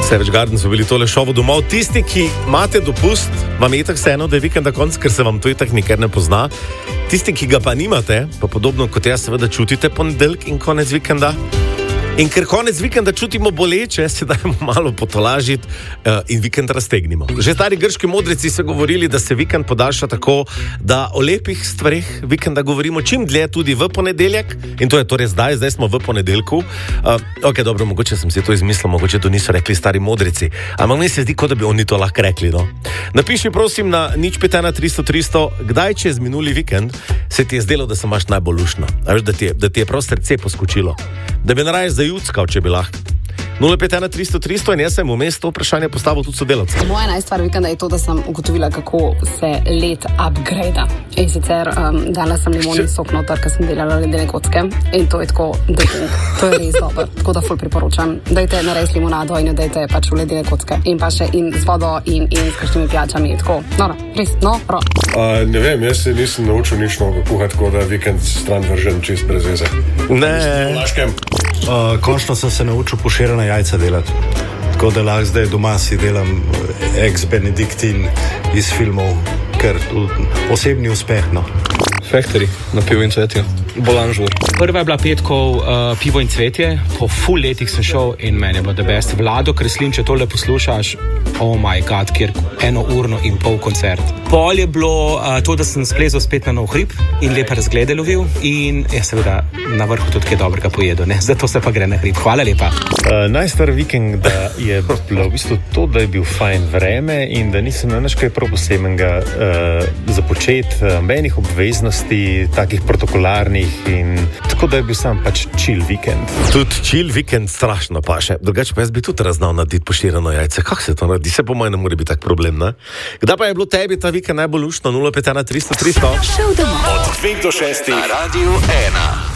Savage Garden so bili tole šovo domov. Tisti, ki imate dopust, vam je tak vseeno, da je vikend na konc, ker se vam to itak nikar ne pozna. Tisti, ki ga pa nimate, pa podobno kot jaz, seveda čutite ponedeljek in konec vikenda. In ker konec vikenda čutimo boleče, se dajmo malo potolažiti in vikend raztegnimo. Že stari grški modrici so govorili, da se vikend podaljša tako, da o lepih stvareh vikenda govorimo čim dlje tudi v ponedeljek. In to je torej zdaj smo v ponedeljku. Ok, dobro, mogoče sem si to izmislil, mogoče to niso rekli stari modrici. Ampak meni se zdi, kot da bi oni to lahko rekli, no. Napiši prosim na 051 300 300, kdaj čez minuli vikend se ti je zdelo, da se imaš najbolj luštno. A veš, da ti je prav srce poskočilo. Da bi naraj zajuckal, če bi lahko. 051 300 300 in jaz sem vmes to vprašanje postavil tudi sodelavcem. Moja najstvar vikenda je to, da sem ugotovila, kako se led upgrada. In sicer dala sem limonov sok noter, ker sem delala ledene kocke. In to je tako, to je res dobro. Tako da ful priporočam. Dajte narediti limonado in jo dajte pač v ledene kocke. In pa še in z vodo in s kakšnimi pijačami. Tako, noro, res, noro. Ne vem, jaz se nisem naučil nič novega kuhati, tako da vikend stran vržem čist brez veze. Ne. Končno sem se naučil poširana jajca delati. Tako da lahko zdaj doma si delam ex-benediktin iz filmov, ker osebni uspeh, no. Factory na pivo in cvetje. Bolanžur. Prva je bila petkov pivo in cvetje. Po full letih sem šel in meni je bilo the best. Vlado Kreslin, če tole poslušaš, oh my god, kjer 1,5 koncert. Pol je bilo to, da sem splezal spet na nov hrib in lepe razglede lovil in je seveda na vrhu tudi kaj dobrega pojedel, ne? Zato se pa gre na hrib. Hvala lepa. Najstar vikend je bilo v bistvu to, da je bil fajn vreme in da nisem na nič kaj prav posebnega započeti, menih obveznosti, takih protokolarnih in tako da je bil sam pač chill vikend. Tudi chill vikend strašno paše. Drugače pa jaz bi tudi raznal narediti poširano jajce. Kako se to naredi? Se po mojem ne more biti tak problem, ne? Kdaj pa je bilo tebi ta vikend najbolj luštno? 051 300 300. Od 2 do 6 na Radiu 1.